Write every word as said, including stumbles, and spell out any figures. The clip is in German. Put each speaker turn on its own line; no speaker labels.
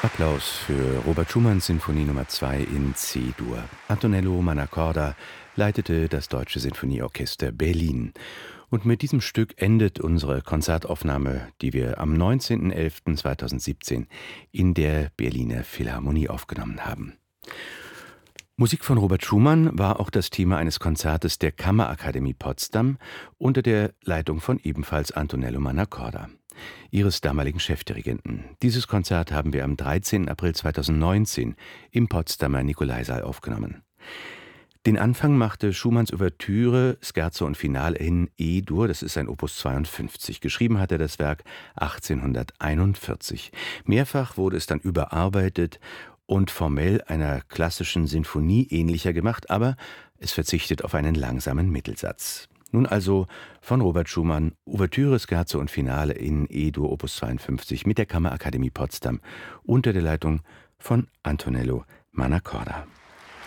Applaus für Robert Schumanns Sinfonie Nummer zwei in C-Dur. Antonello Mannacorda leitete das Deutsche Sinfonieorchester Berlin. Und mit diesem Stück endet unsere Konzertaufnahme, die wir am neunzehnten elften zweitausendsiebzehn in der Berliner Philharmonie aufgenommen haben. Musik von Robert Schumann war auch das Thema eines Konzertes der Kammerakademie Potsdam unter der Leitung von ebenfalls Antonello Mannacorda, ihres damaligen Chefdirigenten. Dieses Konzert haben wir am dreizehnten April zweitausendneunzehn im Potsdamer Nikolaisaal aufgenommen. Den Anfang machte Schumanns Ouvertüre, Scherzo und Finale in E-Dur, das ist sein Opus zweiundfünfzig. Geschrieben hat er das Werk achtzehnhunderteinundvierzig. Mehrfach wurde es dann überarbeitet und formell einer klassischen Sinfonie ähnlicher gemacht, aber es verzichtet auf einen langsamen Mittelsatz. Nun also von Robert Schumann, Ouvertüre, Scherzo und Finale in E-Dur Opus zweiundfünfzig mit der Kammerakademie Potsdam unter der Leitung von Antonello Mannacorda.